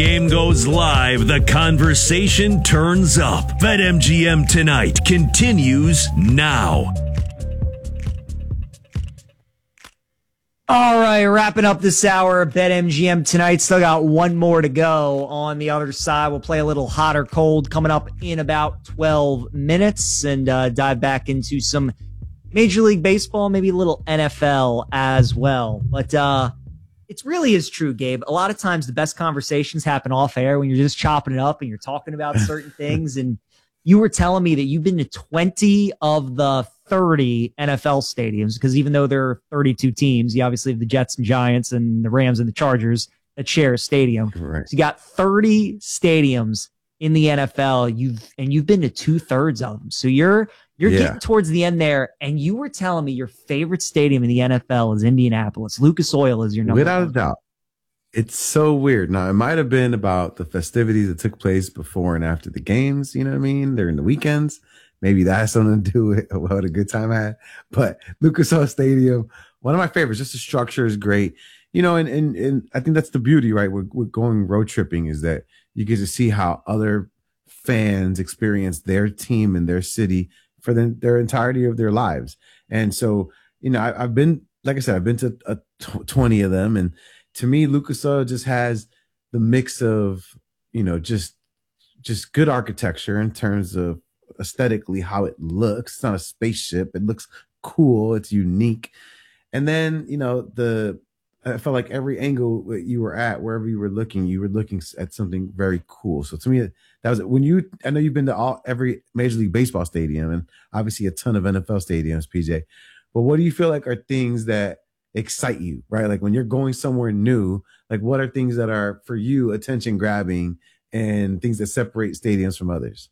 Game goes live, the conversation turns up. BetMGM Tonight continues now. All right, wrapping up this hour, BetMGM Tonight. Still got one more to go on the other side. We'll play a little hot or cold coming up in about 12 minutes and dive back into some Major League Baseball, maybe a little NFL as well. But it really is true, Gabe. A lot of times the best conversations happen off air when you're just chopping it up and you're talking about certain things. And you were telling me that you've been to 20 of the 30 NFL stadiums, because even though there are 32 teams, you obviously have the Jets and Giants and the Rams and the Chargers that share a stadium. Right. So you got 30 stadiums in the NFL. You've been to 2/3 of them. So you're getting towards the end there, and you were telling me your favorite stadium in the NFL is Indianapolis. Lucas Oil is your number Without one. a doubt. It's so weird. Now, it might have been about the festivities that took place before and after the games, you know what I mean? During the weekends. Maybe that has something to do with what a good time I had. But Lucas Oil Stadium, one of my favorites. Just the structure is great. You know, and I think that's the beauty, right? With going road tripping is that you get to see how other fans experience their team and their city for their entirety of their lives. And so, you know, I've been, like I said, I've been to 20 of them. And to me, Lucas Oil just has the mix of, you know, just good architecture in terms of aesthetically how it looks. It's not a spaceship. It looks cool. It's unique. And then, you know, I felt like every angle that you were at, wherever you were looking at something very cool. So to me, that was I know you've been to every Major League Baseball stadium and obviously a ton of NFL stadiums, PJ. But what do you feel like are things that excite you, right? Like when you're going somewhere new, like what are things that are for you attention grabbing and things that separate stadiums from others?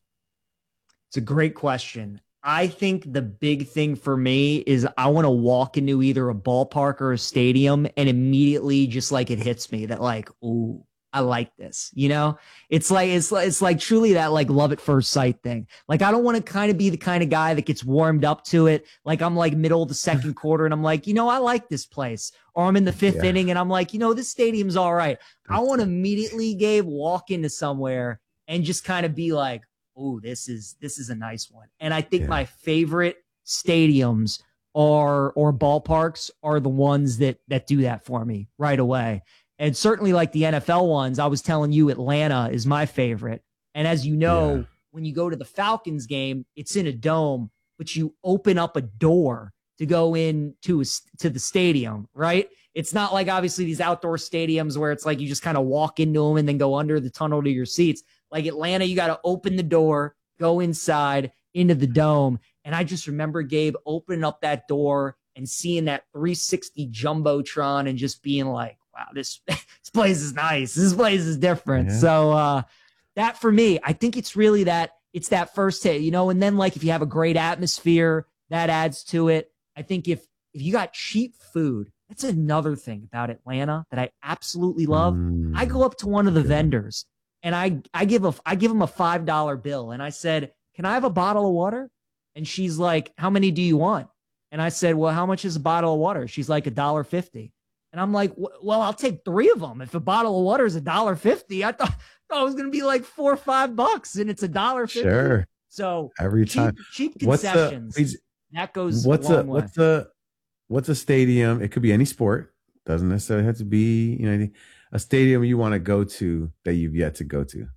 It's a great question. I think the big thing for me is I want to walk into either a ballpark or a stadium and immediately just like it hits me that like, ooh, I like this, you know? It's like truly that like love at first sight thing. Like I don't want to kind of be the kind of guy that gets warmed up to it. Like I'm like middle of the second quarter and I'm like, you know, I like this place. Or I'm in the fifth inning and I'm like, you know, this stadium's all right. I want to immediately, Gabe, walk into somewhere and just kind of be like, oh, this is a nice one. And I think my favorite stadiums or ballparks are the ones that do that for me right away. And certainly like the NFL ones, I was telling you Atlanta is my favorite. And as you know, when you go to the Falcons game, it's in a dome, but you open up a door to go in to the stadium, right? It's not like obviously these outdoor stadiums where it's like you just kind of walk into them and then go under the tunnel to your seats. Like Atlanta, you got to open the door, go inside into the dome. And I just remember, Gabe, opening up that door and seeing that 360 Jumbotron and just being like, wow, this place is nice. This place is different. Yeah. So that for me, I think it's really it's that first hit, you know, and then like if you have a great atmosphere, that adds to it. I think if you got cheap food, that's another thing about Atlanta that I absolutely love. I go up to one of the vendors and I give him a $5 bill. And I said, can I have a bottle of water? And she's like, how many do you want? And I said, well, how much is a bottle of water? She's like $1.50. And I'm like, well, I'll take 3 of them. If a bottle of water is $1.50, I thought it was going to be like $4 or $5 and it's $1.50. Sure. So every time cheap concessions, that goes a long way. What's a stadium? It could be any sport. Doesn't necessarily have to be, you know, a stadium you want to go to that you've yet to go to.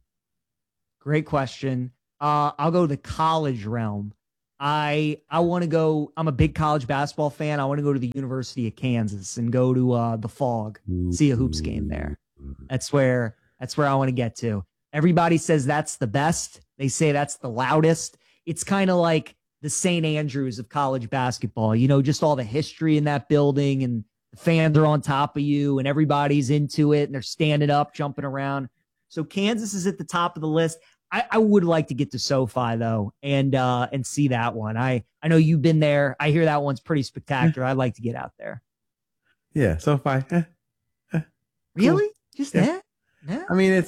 Great question. I'll go the college realm. I want to go. I'm a big college basketball fan. I want to go to the University of Kansas and go to the Fog, see a hoops game there. That's where I want to get to. Everybody says that's the best. They say that's the loudest. It's kind of like the St. Andrews of college basketball, you know, just all the history in that building and the fans are on top of you and everybody's into it and they're standing up, jumping around. So Kansas is at the top of the list. I would like to get to SoFi though and see that one. I know you've been there. I hear that one's pretty spectacular. I'd like to get out there. Yeah, SoFi. Really? Cool. Just that? Yeah. I mean,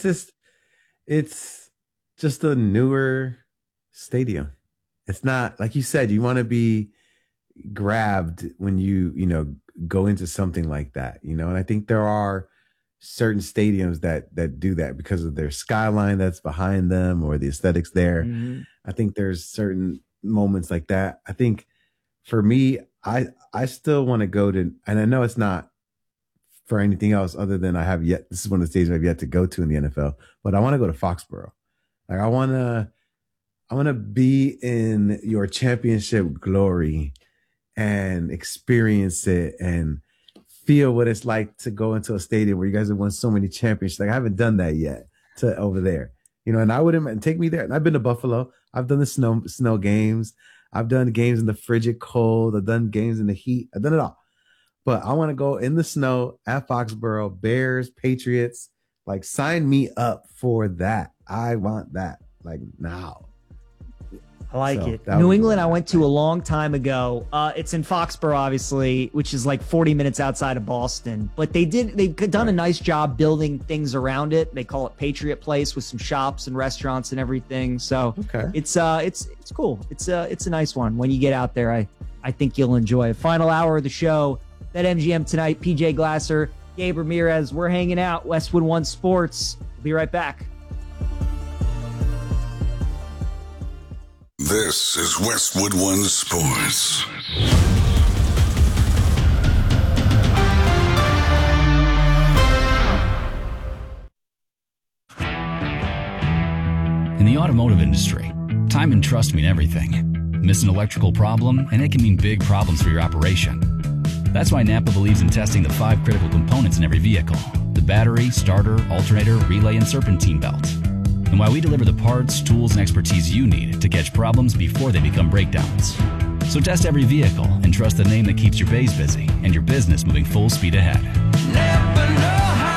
it's just a newer stadium. It's not like you said, you want to be grabbed when you go into something like that, you know, and I think there are certain stadiums that do that because of their skyline that's behind them or the aesthetics there. Mm-hmm. I think there's certain moments like that. I think for me, I still want to go to, and I know it's not for anything else other than this is one of the stadiums I've yet to go to in the NFL, but I want to go to Foxborough. Like I want to be in your championship glory and experience it and feel what it's like to go into a stadium where you guys have won so many championships. Like I haven't done that yet to over there, and I wouldn't take me there. And I've been to Buffalo. I've done the snow games. I've done games in the frigid cold. I've done games in the heat. I've done it all. But I want to go in the snow at Foxborough, Bears, Patriots. Like sign me up for that. I want that like now. I like it. New England, I went to a long time ago. It's in Foxborough, obviously, which is like 40 minutes outside of Boston. But they've done a nice job building things around it. They call it Patriot Place with some shops and restaurants and everything. So it's cool. It's a nice one. When you get out there, I think you'll enjoy it. Final hour of the show. BetMGM tonight. PJ Glasser, Gabe Ramirez. We're hanging out. Westwood One Sports. We'll be right back. This is Westwood One Sports. In the automotive industry, time and trust mean everything. Miss an electrical problem, and it can mean big problems for your operation. That's why Napa believes in testing the 5 critical components in every vehicle: the battery, starter, alternator, relay, and serpentine belt. And why we deliver the parts, tools, and expertise you need to catch problems before they become breakdowns. So test every vehicle and trust the name that keeps your bays busy and your business moving full speed ahead. Never know how.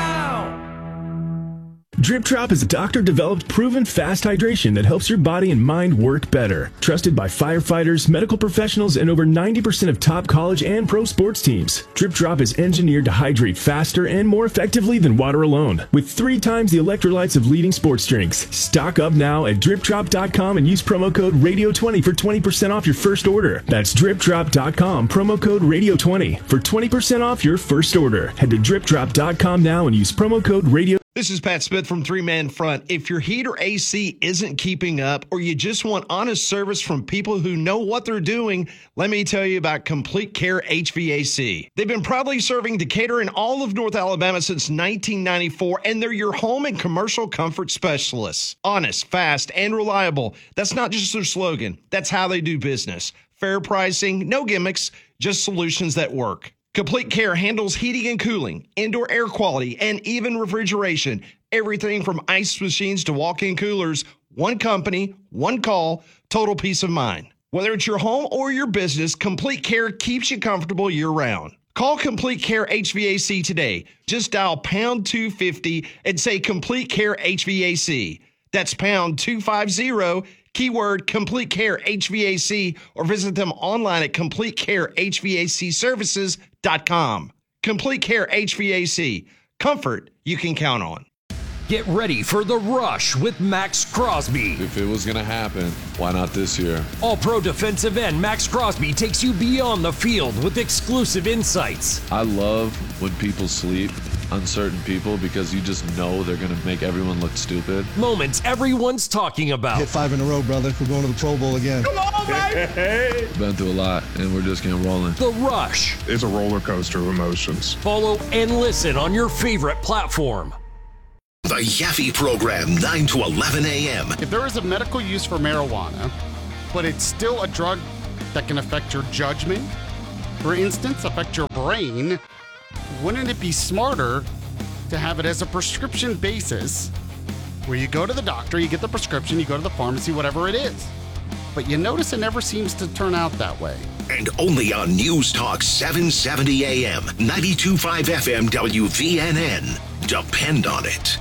Drip Drop is a doctor-developed, proven fast hydration that helps your body and mind work better. Trusted by firefighters, medical professionals, and over 90% of top college and pro sports teams. Drip Drop is engineered to hydrate faster and more effectively than water alone, with 3 times the electrolytes of leading sports drinks. Stock up now at dripdrop.com and use promo code RADIO20 for 20% off your first order. That's dripdrop.com, promo code RADIO20 for 20% off your first order. Head to dripdrop.com now and use promo code RADIO. This is Pat Smith from 3-Man Front. If your heat or AC isn't keeping up, or you just want honest service from people who know what they're doing, let me tell you about Complete Care HVAC. They've been proudly serving Decatur and all of North Alabama since 1994, and they're your home and commercial comfort specialists. Honest, fast, and reliable. That's not just their slogan. That's how they do business. Fair pricing, no gimmicks, just solutions that work. Complete Care handles heating and cooling, indoor air quality, and even refrigeration. Everything from ice machines to walk-in coolers. One company, one call, total peace of mind. Whether it's your home or your business, Complete Care keeps you comfortable year-round. Call Complete Care HVAC today. Just dial pound 250 and say Complete Care HVAC. That's pound 250, keyword Complete Care HVAC, or visit them online at CompleteCareHVACservices.com. Complete Care HVAC. Comfort you can count on. Get ready for The Rush with Max Crosby. If it was going to happen, why not this year? All-pro defensive end Max Crosby takes you beyond the field with exclusive insights. I love when people sleep on certain people because you just know they're going to make everyone look stupid. Moments everyone's talking about. Hit 5 in a row, brother. We're going to the Pro Bowl again. Come on, baby! Been through a lot, and we're just getting rolling. The Rush. It's a roller coaster of emotions. Follow and listen on your favorite platform. The Yaffe Program, 9 to 11 a.m. If there is a medical use for marijuana, but it's still a drug that can affect your judgment, for instance, affect your brain, wouldn't it be smarter to have it as a prescription basis where you go to the doctor, you get the prescription, you go to the pharmacy, whatever it is. But you notice it never seems to turn out that way. And only on News Talk 770 AM, 92.5 FM WVNN. Depend on it.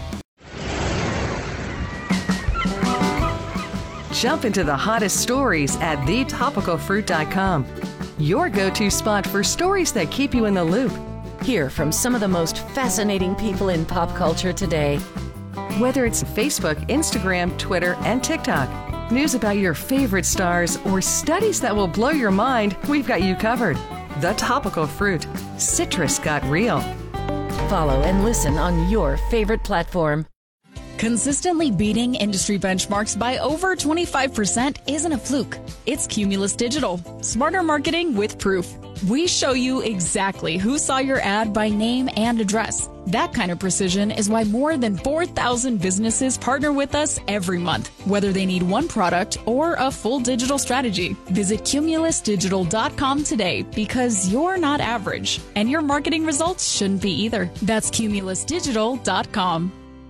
Jump into the hottest stories at thetopicalfruit.com. Your go-to spot for stories that keep you in the loop. Hear from some of the most fascinating people in pop culture today. Whether it's Facebook, Instagram, Twitter, and TikTok, news about your favorite stars, or studies that will blow your mind, we've got you covered. The Topical Fruit. Citrus got real. Follow and listen on your favorite platform. Consistently beating industry benchmarks by over 25% isn't a fluke. It's Cumulus Digital. Smarter marketing with proof. We show you exactly who saw your ad by name and address. That kind of precision is why more than 4,000 businesses partner with us every month, whether they need one product or a full digital strategy. Visit cumulusdigital.com today because you're not average, and your marketing results shouldn't be either. That's cumulusdigital.com.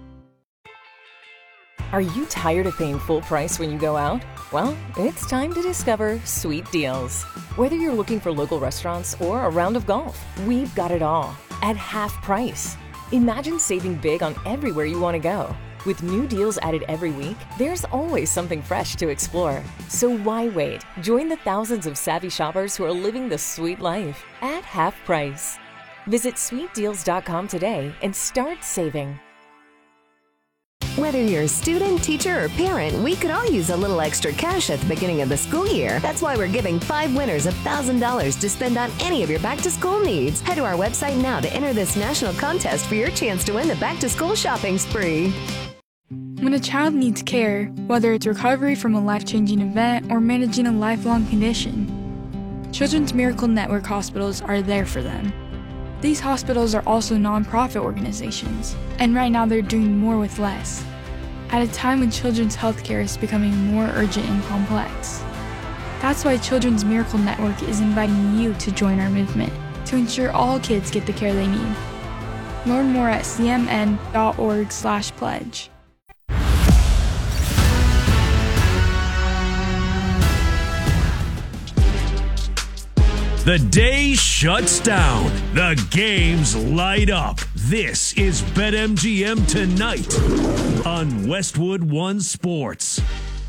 Are you tired of paying full price when you go out? Well, it's time to discover Sweet Deals. Whether you're looking for local restaurants or a round of golf, we've got it all at half price. Imagine saving big on everywhere you want to go. With new deals added every week, there's always something fresh to explore. So why wait? Join the thousands of savvy shoppers who are living the sweet life at half price. Visit sweetdeals.com today and start saving. Whether you're a student, teacher, or parent, we could all use a little extra cash at the beginning of the school year. That's why we're giving 5 winners $1,000 to spend on any of your back-to-school needs. Head to our website now to enter this national contest for your chance to win the back-to-school shopping spree. When a child needs care, whether it's recovery from a life-changing event or managing a lifelong condition, Children's Miracle Network hospitals are there for them. These hospitals are also nonprofit organizations, and right now they're doing more with less, at a time when children's healthcare is becoming more urgent and complex. That's why Children's Miracle Network is inviting you to join our movement to ensure all kids get the care they need. Learn more at cmn.org/pledge. The day shuts down. The games light up. This is BetMGM Tonight on Westwood One Sports.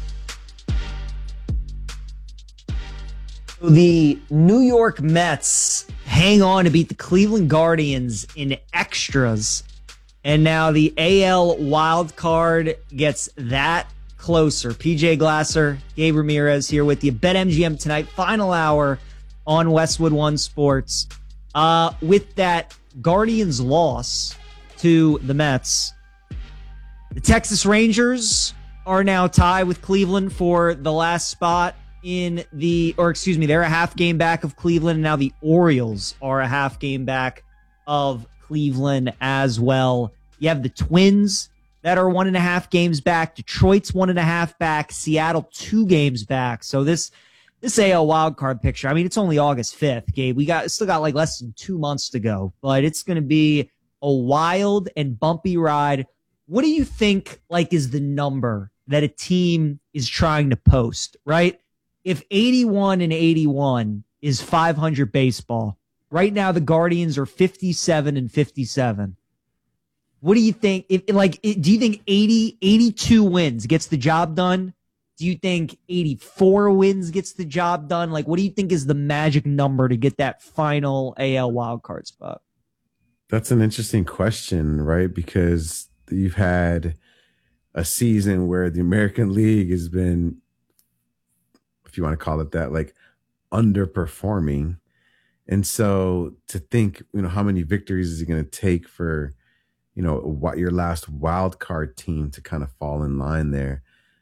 The New York Mets hang on to beat the Cleveland Guardians in extras. And now the AL wild card gets that closer. PJ Glasser, Gabe Ramirez here with you. BetMGM Tonight, final hour on Westwood One Sports. With that Guardians loss to the Mets, the Texas Rangers are now tied with Cleveland for the last spot they're a half game back of Cleveland. And now the Orioles are a half game back of Cleveland as well. You have the Twins that are 1.5 games back. Detroit's 1.5 back. Seattle 2 games back. So this AL wildcard picture, I mean, it's only August 5th, Gabe. We still got like less than 2 months to go, but it's going to be a wild and bumpy ride. What do you think is the number that a team is trying to post, right? If 81 and 81 is 500 baseball, right now the Guardians are 57 and 57. What do you think? Do you think 82 wins gets the job done? Do you think 84 wins gets the job done? What do you think is the magic number to get that final AL wildcard spot? That's an interesting question, right? Because you've had a season where the American League has been, if you want to call it that, underperforming. And so to think, how many victories is it going to take for, what your last wild card team to kind of fall in line there?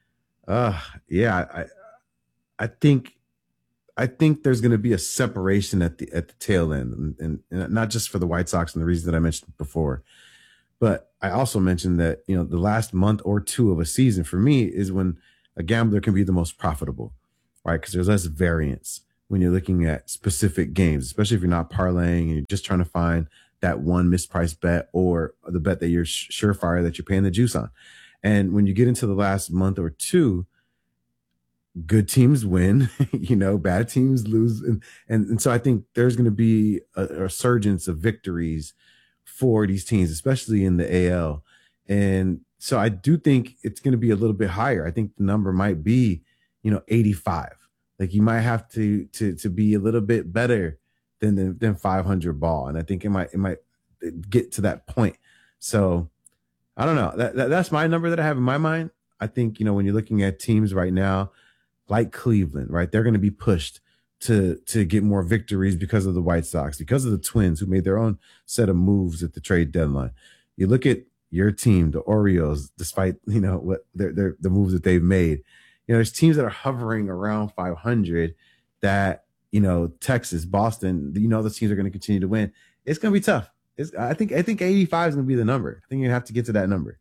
I think there's going to be a separation at the tail end, and not just for the White Sox and the reason that I mentioned before, but I also mentioned that, the last month or two of a season for me is when a gambler can be the most profitable, right? Because there's less variance when you're looking at specific games, especially if you're not parlaying and you're just trying to find that one mispriced bet or the bet that you're surefire that you're paying the juice on. And when you get into the last month or two, good teams win, bad teams lose. And so I think there's going to be a resurgence of victories for these teams, especially in the AL. And so I do think it's going to be a little bit higher. I think the number might be, 85. You might have to be a little bit better than 500 ball. And I think it might get to that point. So I don't know. That's my number that I have in my mind. I think, when you're looking at teams right now, like Cleveland, right, they're going to be pushed to get more victories because of the White Sox, because of the Twins, who made their own set of moves at the trade deadline. You look at your team, the Orioles, despite what the moves that they've made. There's teams that are hovering around 500 that Texas, Boston, those teams are going to continue to win. It's going to be tough. I think 85 is going to be the number. I think you have to get to that number.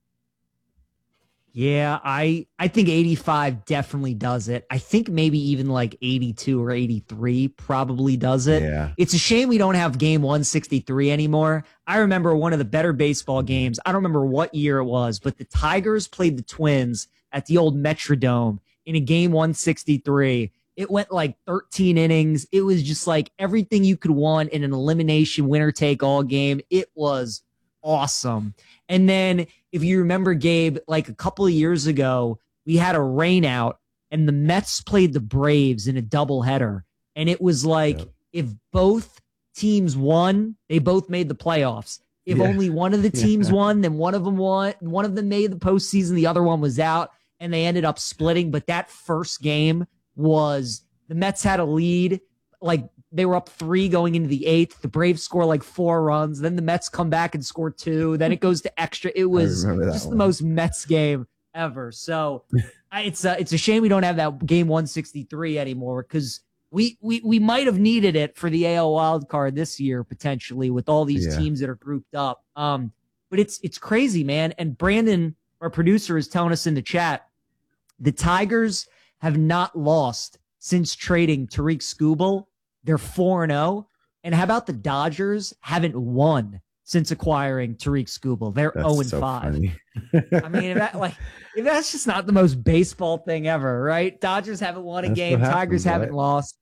Yeah, I think 85 definitely does it. I think maybe even like 82 or 83 probably does it. Yeah. It's a shame we don't have game 163 anymore. I remember one of the better baseball games. I don't remember what year it was, but the Tigers played the Twins at the old Metrodome in a game 163. It went like 13 innings. It was just like everything you could want in an elimination winner take all game. It was awesome. And then if you remember, Gabe, like a couple of years ago, we had a rain out and the Mets played the Braves in a doubleheader. And it was like, if both teams won, they both made the playoffs. If only one of the teams won, then one of them won. One of them made the postseason. The other one was out and they ended up splitting. But that first game was the Mets had a lead. Like they were up 3 going into the 8th. The Braves score like 4 runs. Then the Mets come back and score 2. Then it goes to extra. It was just the most Mets game ever. So it's a shame we don't have that game 163 anymore because we might have needed it for the AL wild card this year potentially with all these teams that are grouped up. But it's crazy, man. And Brandon, our producer, is telling us in the chat, the Tigers have not lost since trading Tariq Skubal. They're 4-0. And how about the Dodgers haven't won since acquiring Tariq Skubal? They're 0-5. So I mean, if that's just not the most baseball thing ever, right? Dodgers haven't won a game. Tigers haven't lost.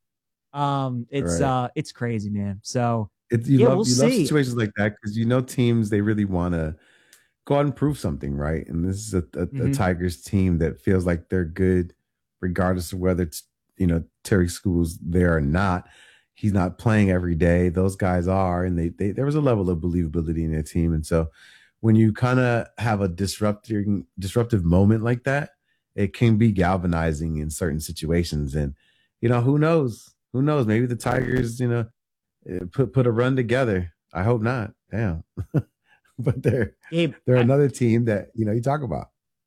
It's crazy, man. So we'll see. Love situations like that because teams, they really want to go out and prove something, right? And this is a Tigers team that feels like they're good regardless of whether it's Tariq Skubal's there or not. He's not playing every day. Those guys are, and there was a level of believability in their team. And so when you kind of have a disruptive moment like that, it can be galvanizing in certain situations. And, who knows? Who knows? Maybe the Tigers, put a run together. I hope not. Damn. But they're another team that, you talk about.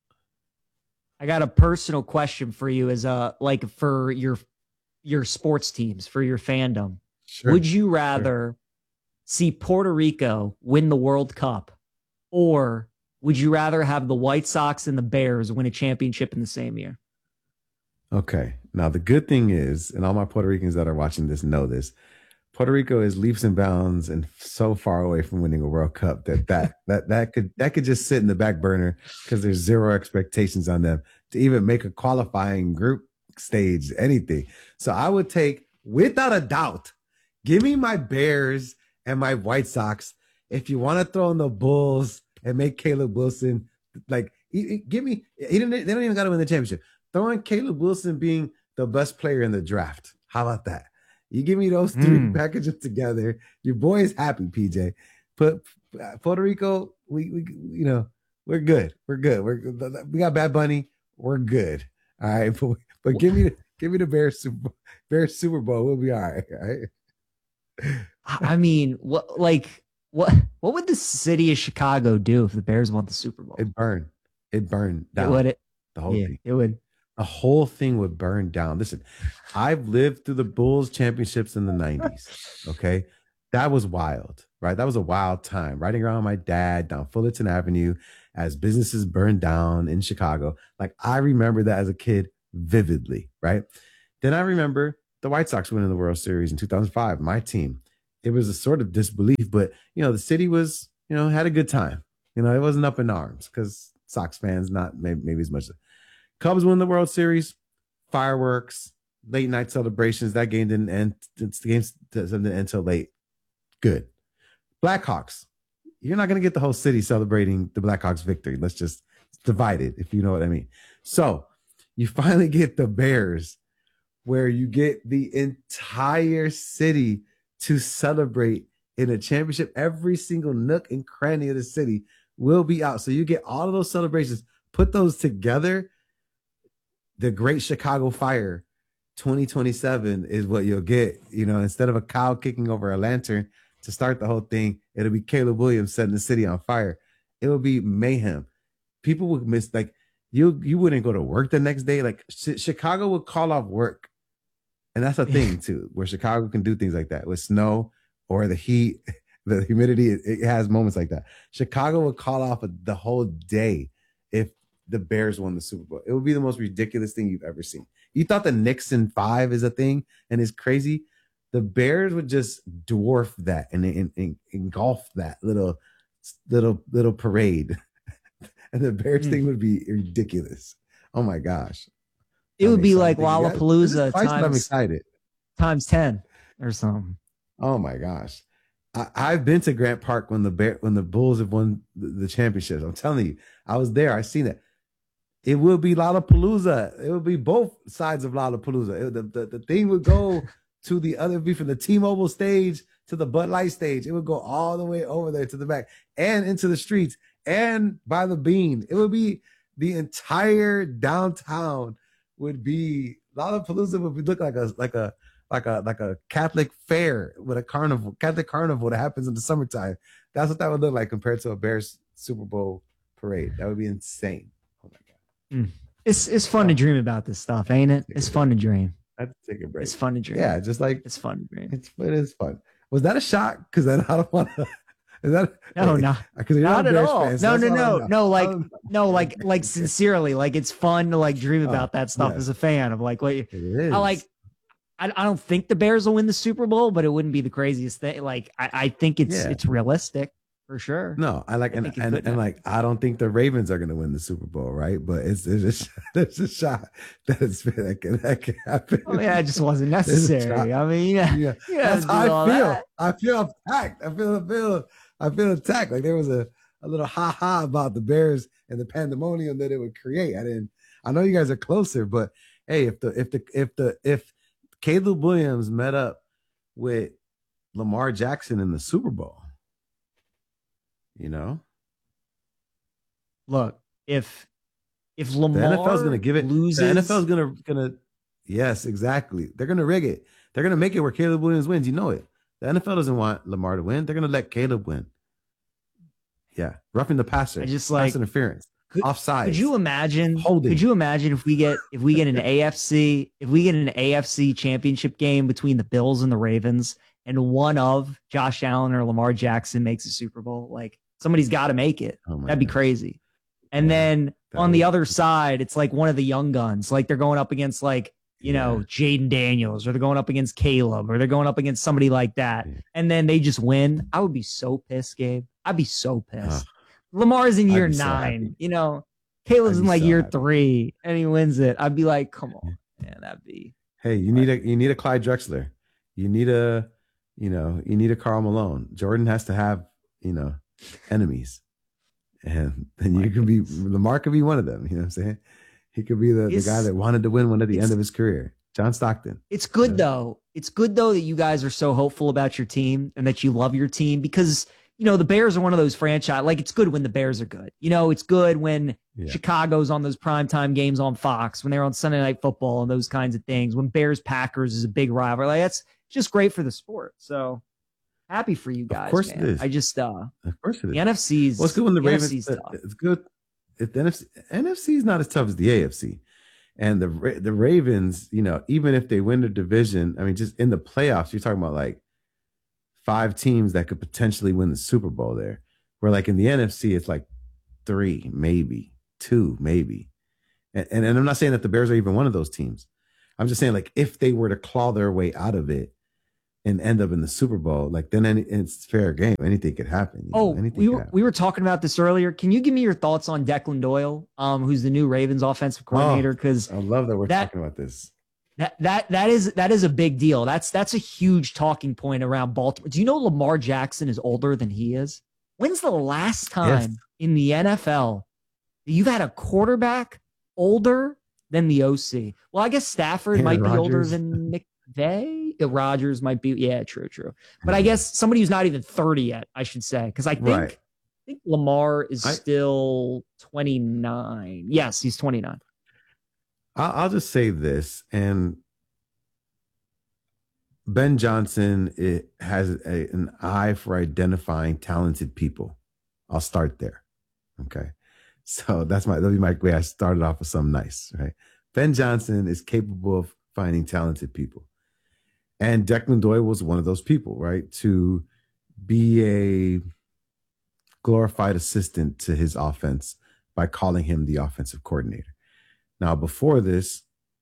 I got a personal question for you as for your sports teams, for your fandom. Sure. Would you rather see Puerto Rico win the World Cup, or would you rather have the White Sox and the Bears win a championship in the same year? Okay. Now, the good thing is, and all my Puerto Ricans that are watching this know this, Puerto Rico is leaps and bounds and so far away from winning a World Cup that could just sit in the back burner because there's zero expectations on them to even make a qualifying group stage, anything. So I would take, without a doubt, give me my Bears and my White Sox. If you want to throw in the Bulls and make Caleb Wilson, give me, they don't even got to win the championship. Throw in Caleb Wilson being the best player in the draft. How about that? You give me those 3 packages together. Your boy is happy, PJ. But Puerto Rico, we're good. We're good. We got Bad Bunny. We're good. All right. But give me the Bears Super Bowl. We'll be all right. All right. I mean, what would the city of Chicago do if the Bears won the Super Bowl? It'd burn down. The whole thing. It would. The whole thing would burn down. Listen, I've lived through the Bulls championships in the 90s. Okay. That was wild, right? That was a wild time. Riding around with my dad down Fullerton Avenue as businesses burned down in Chicago. I remember that as a kid vividly, right? Then I remember the White Sox winning the World Series in 2005, my team. It was a sort of disbelief, but, the city was, had a good time. It wasn't up in arms because Sox fans, not maybe as much. Cubs win the World Series, fireworks, late night celebrations. That game didn't end. The game didn't end until late. Good. Blackhawks. You're not going to get the whole city celebrating the Blackhawks victory. Let's just divide it, if you know what I mean. So you finally get the Bears, where you get the entire city to celebrate in a championship. Every single nook and cranny of the city will be out. So you get all of those celebrations, put those together. The Great Chicago Fire 2027 is what you'll get. You know, instead of a cow kicking over a lantern to start the whole thing, it'll be Caleb Williams setting the city on fire. It will be mayhem. People would miss, like, you wouldn't go to work the next day. Like, Chicago would call off work. And that's a thing too, where Chicago can do things like that with snow or the heat, the humidity. It has moments like that. Chicago would call off the whole day if the Bears won the Super Bowl. It would be the most ridiculous thing you've ever seen. You thought the Knicks in 5 is a thing and is crazy. The Bears would just dwarf that and engulf that little parade. And the Bears thing would be ridiculous. Oh my gosh. It would be like Lollapalooza I'm excited. times 10 or something. Oh my gosh. I've been to Grant Park when the Bulls have won the championships. I'm telling you, I was there. I seen it. It will be Lollapalooza. It will be both sides of Lollapalooza. The thing would go to the other, be from the T-Mobile stage to the Bud Light stage. It would go all the way over there to the back and into the streets and by the Bean. It would be the entire downtown would be Lollapalooza would look like a Catholic fair with a Catholic carnival that happens in the summertime. That's what that would look like compared to a Bears Super Bowl parade. That would be insane. Oh my God. It's fun to dream about this stuff, ain't it? It's fun to dream. I have to take a break. It's fun to dream. Yeah, just like it's fun to dream. It is fun. Was that a shot? Because I don't want to. Is that no, not at all. No, like sincerely, like it's fun to like dream about that stuff as a fan of like what it is. I don't think the Bears will win the Super Bowl, but it wouldn't be the craziest thing. Like I think it's realistic for sure. No, I don't think the Ravens are going to win the Super Bowl, right? But it's a shot that can happen. Oh yeah, it just wasn't necessary. I mean, yeah, that's how I feel. I feel attacked. I feel attacked. Like there was a little ha about the Bears and the pandemonium that it would create. I know you guys are closer, but hey, if Caleb Williams met up with Lamar Jackson in the Super Bowl, you know, look, if Lamar the NFL's going to give it, loses, the NFL's going to, yes, exactly. They're going to rig it. They're going to make it where Caleb Williams wins. You know it. The NFL doesn't want Lamar to win. They're going to let Caleb win. Yeah, roughing the passer. I just like pass interference. Offside. Could you imagine? Holding. Could you imagine if we get an AFC championship game between the Bills and the Ravens, and one of Josh Allen or Lamar Jackson makes a Super Bowl? Like somebody's got to make it. That'd be crazy. And then on the other side, it's like one of the young guns. Like they're going up against like Jaden Daniels, or they're going up against Caleb, or they're going up against somebody like that, and then they just win. I would be so pissed, Gabe. I'd be so pissed. Lamar's in year 9, Caleb's in like year 3 and he wins it. I'd be like, come on, man, that'd be. Hey, you need a Clyde Drexler. You need a Karl Malone. Jordan has to have, enemies. And then Lamar could be one of them. You know what I'm saying? He could be the guy that wanted to win one at the end of his career. John Stockton. It's good though. It's good though that you guys are so hopeful about your team and that you love your team, because the Bears are one of those franchise. Like it's good when the Bears are good. It's good when Chicago's on those primetime games on Fox, when they're on Sunday Night Football and those kinds of things. When Bears Packers is a big rivalry, like that's just great for the sport. So happy for you guys. Of course, man. It is. I just of course it is. The NFC's. Well, it's good when the Ravens. It's good. If the NFC is not as tough as the AFC, and the Ravens, even if they win the division, I mean, just in the playoffs, you're talking about like 5 teams that could potentially win the Super Bowl there. Where like in the NFC, it's like 3, maybe 2, maybe. And I'm not saying that the Bears are even one of those teams. I'm just saying like if they were to claw their way out of it and end up in the Super Bowl, like then it's fair game. Anything could happen. We were talking about this earlier. Can you give me your thoughts on Declan Doyle, who's the new Ravens offensive coordinator? Because I love that we're talking about this. That is a big deal. That's a huge talking point around Baltimore. Do you know Lamar Jackson is older than he is? When's the last time in the NFL that you've had a quarterback older than the OC? Well, I guess Stafford might be older than McVay. Rodgers might be. Yeah, true. But I guess somebody who's not even 30 yet, I should say, because I think Lamar is still 29. Yes, he's 29. I'll just say this, and Ben Johnson has an eye for identifying talented people. I'll start there. Okay. So that'll be my way. I started off with something nice, right? Ben Johnson is capable of finding talented people. And Declan Doyle was one of those people, right? To be a glorified assistant to his offense by calling him the offensive coordinator. Now, before this,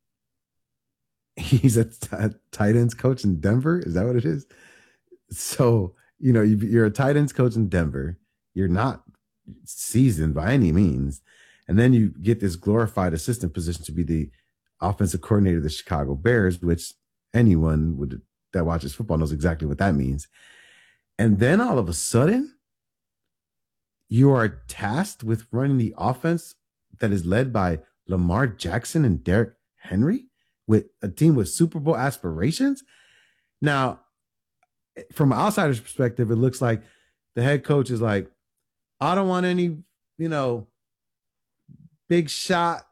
he's a tight ends coach in Denver. Is that what it is? So, you're a tight ends coach in Denver. You're not seasoned by any means. And then you get this glorified assistant position to be the offensive coordinator of the Chicago Bears, which anyone that watches football knows exactly what that means. And then all of a sudden, you are tasked with running the offense that is led by Lamar Jackson and Derrick Henry, with a team with Super Bowl aspirations. Now, from an outsider's perspective, it looks like the head coach is like, I don't want any, big shot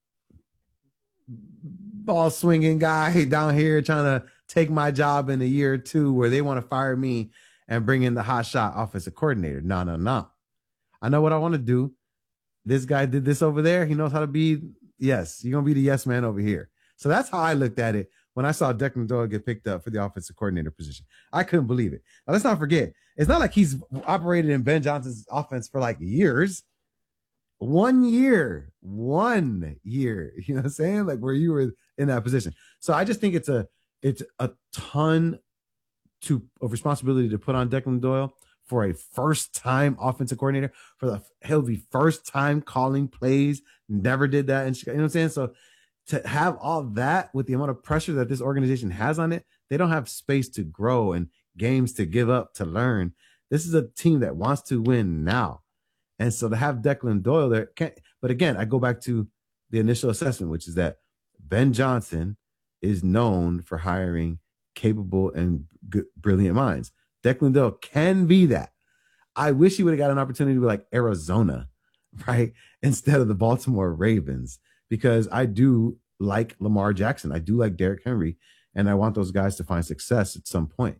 ball swinging guy down here trying to take my job in a year or two where they want to fire me and bring in the hot shot offensive coordinator. No. I know what I want to do. This guy did this over there. He knows how to be. Yes, you're going to be the yes man over here. So that's how I looked at it when I saw Declan Doyle get picked up for the offensive coordinator position. I couldn't believe it. Now, let's not forget, it's not like he's operated in Ben Johnson's offense for like years. 1 year. You know what I'm saying? Like where you were in that position. So I just think it's a ton of responsibility to put on Declan Doyle for a first-time offensive coordinator. He'll be first-time calling plays. Never did that in Chicago. You know what I'm saying? So to have all that with the amount of pressure that this organization has on it, they don't have space to grow and games to give up to learn. This is a team that wants to win now. And so to have Declan Doyle there, but again, I go back to the initial assessment, which is that Ben Johnson is known for hiring capable and brilliant minds. Declan Doyle can be that. I wish he would have got an opportunity with like Arizona, right? Instead of the Baltimore Ravens, because I do like Lamar Jackson. I do like Derrick Henry, and I want those guys to find success at some point,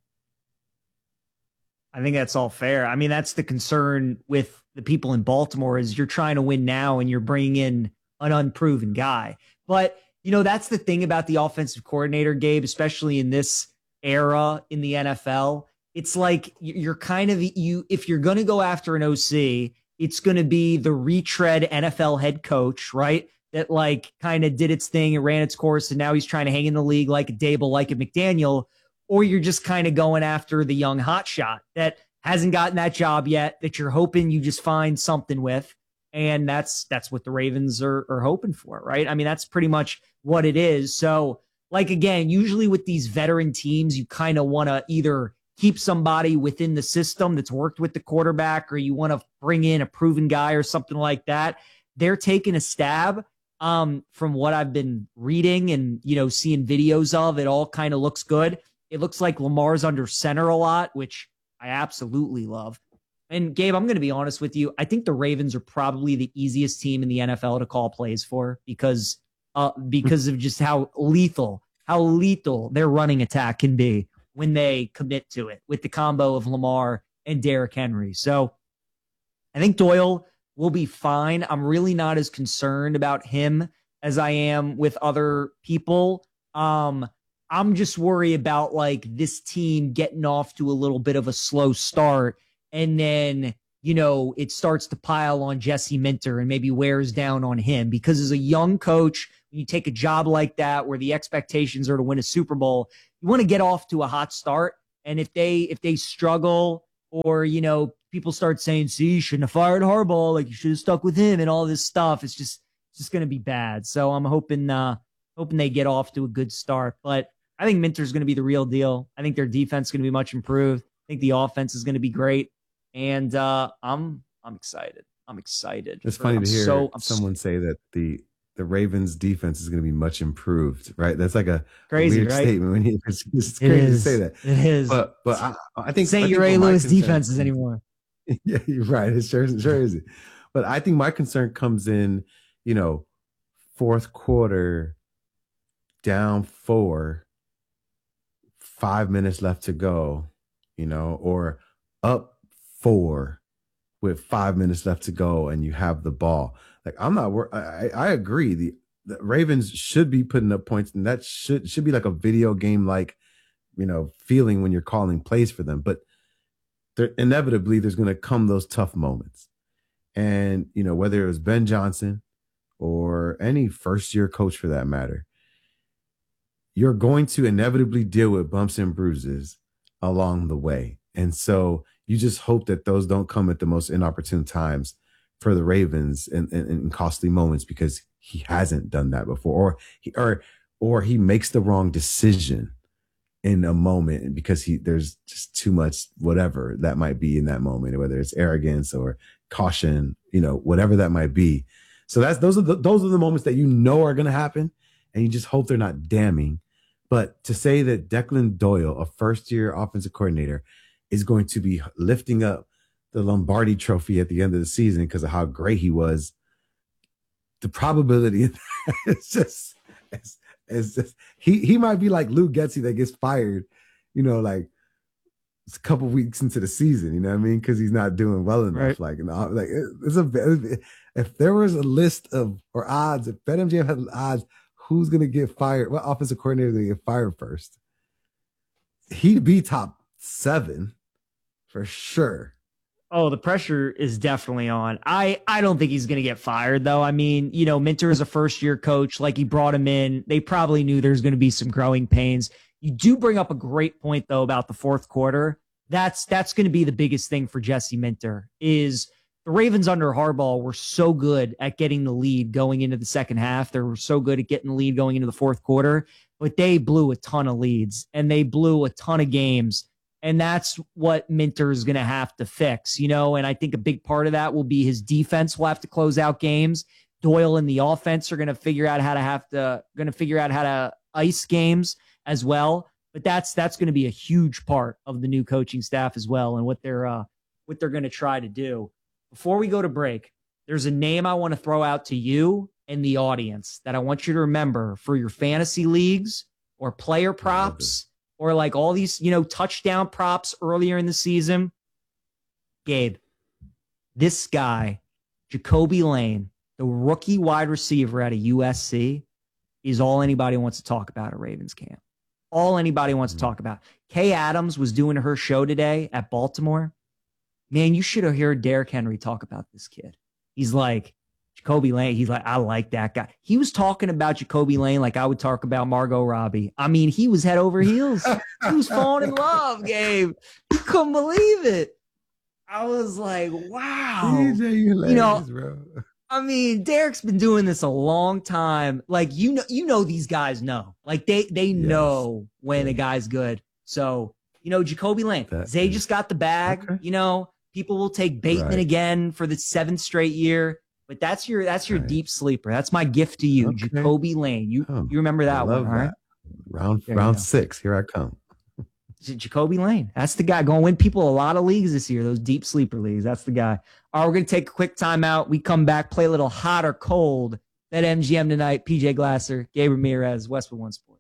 I think that's all fair. I mean, that's the concern with the people in Baltimore is you're trying to win now and you're bringing in an unproven guy. But, that's the thing about the offensive coordinator, Gabe, especially in this era in the NFL. It's like you're kind of if you're going to go after an OC, it's going to be the retread NFL head coach, right? That like kind of did its thing and ran its course. And now he's trying to hang in the league like a Dable, like a McDaniel. Or you're just kind of going after the young hotshot that hasn't gotten that job yet, that you're hoping you just find something with. And that's what the Ravens are hoping for, right? I mean, that's pretty much what it is. So, like, again, usually with these veteran teams, you kind of want to either keep somebody within the system that's worked with the quarterback, or you want to bring in a proven guy or something like that. They're taking a stab. From what I've been reading and, seeing videos of, it all kind of looks good. It looks like Lamar's under center a lot, which I absolutely love. And Gabe, I'm going to be honest with you. I think the Ravens are probably the easiest team in the NFL to call plays for because of just how lethal their running attack can be when they commit to it with the combo of Lamar and Derrick Henry. So I think Doyle will be fine. I'm really not as concerned about him as I am with other people. I'm just worried about like this team getting off to a little bit of a slow start. And then, it starts to pile on Jesse Minter and maybe wears down on him because as a young coach, when you take a job like that, where the expectations are to win a Super Bowl, you want to get off to a hot start. And if they struggle or, people start saying, see, you shouldn't have fired Harbaugh, like you should have stuck with him and all this stuff, it's just going to be bad. So I'm hoping they get off to a good start, but I think Minter's going to be the real deal. I think their defense is going to be much improved. I think the offense is going to be great. And I'm excited. It's funny to hear someone say that the Ravens defense is going to be much improved, right? That's like a crazy, weird right? statement it's crazy to say that. It is. But I think St. Ray Lewis defenses anymore. Yeah, you're right. It sure is. But I think my concern comes in, fourth quarter, down 4, 5 minutes left to go, or up 4 with 5 minutes left to go and you have the ball. Like, I agree. The Ravens should be putting up points, and that should be like a video game, like, feeling when you're calling plays for them. But inevitably there's going to come those tough moments. And, whether it was Ben Johnson or any first-year coach for that matter, you're going to inevitably deal with bumps and bruises along the way. And so you just hope that those don't come at the most inopportune times for the Ravens and costly moments, because he hasn't done that before, or he makes the wrong decision in a moment because there's just too much whatever that might be in that moment, whether it's arrogance or caution, whatever that might be. So those are the moments that are going to happen, and you just hope they're not damning. But to say that Declan Doyle, a first-year offensive coordinator, is going to be lifting up the Lombardi Trophy at the end of the season because of how great he was, the probability of that is just he might be like Lou Getsy that gets fired, like a couple weeks into the season, you know what I mean? Because he's not doing well enough. Right. If there was a list or odds, if BetMGM had odds, who's gonna get fired? What offensive coordinator is gonna get fired first? He'd be top 7 for sure. Oh, the pressure is definitely on. I don't think he's going to get fired, though. I mean, Minter is a first-year coach. Like, he brought him in. They probably knew there's going to be some growing pains. You do bring up a great point, though, about the fourth quarter. That's going to be the biggest thing for Jesse Minter, is the Ravens under Harbaugh were so good at getting the lead going into the second half. They were so good at getting the lead going into the fourth quarter, but they blew a ton of leads, and they blew a ton of games. And that's what Minter is going to have to fix, and I think a big part of that will be his defense will have to close out games. Doyle and the offense are going to figure out how to ice games as well. But that's going to be a huge part of the new coaching staff as well, and what they're going to try to do. Before we go to break, there's a name I want to throw out to you and the audience that I want you to remember for your fantasy leagues or player props, or like all these, touchdown props earlier in the season. Gabe, this guy, Jacoby Lane, the rookie wide receiver out of USC, is all anybody wants to talk about at Ravens camp. All anybody wants to talk about. Kay Adams was doing her show today at Baltimore. Man, you should have heard Derrick Henry talk about this kid. He's like, Jacoby Lane, he's like, I like that guy. He was talking about Jacoby Lane like I would talk about Margot Robbie. I mean, he was head over heels. He was falling in love, Gabe. You couldn't believe it. I was like, wow. Bro. I mean, Derrick's been doing this a long time. Like, these guys know. Like, they know when a guy's good. So, Jacoby Lane, Zay just got the bag. Okay. People will take Bateman again for the 7th straight year. But that's your deep sleeper. That's my gift to you, Jacoby Lane. You remember that one, all right? Round 6, here I come. Jacoby Lane. That's the guy. Going to win people a lot of leagues this year, those deep sleeper leagues. That's the guy. All right, we're going to take a quick timeout. We come back, play a little hot or cold. That MGM tonight, PJ Glasser, Gabe Ramirez, Westwood One Sport.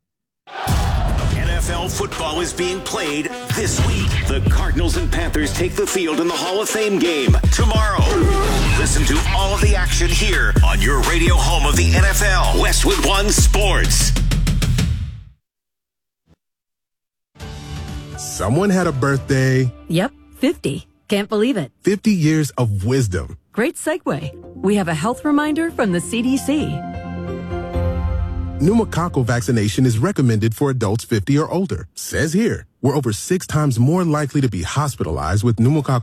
NFL football is being played this week. The Cardinals and Panthers take the field in the Hall of Fame game tomorrow. Listen to all of the action here on your radio home of the NFL, Westwood One Sports. Someone had a birthday. Yep, 50. Can't believe it. 50 years of wisdom. Great segue. We have a health reminder from the CDC. Pneumococcal vaccination is recommended for adults 50 or older. Says here, we're over 6 times more likely to be hospitalized with pneumococcal